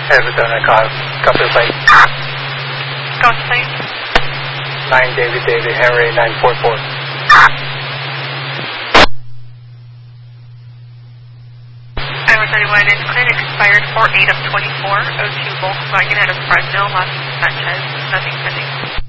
Arizona, copy the plate. Go to plate. 9 David Henry 944. Iowa 31 is cleared, expired 4/8 of 24, 02 Volkswagen out of Fresno, Los Sanchez, nothing pending.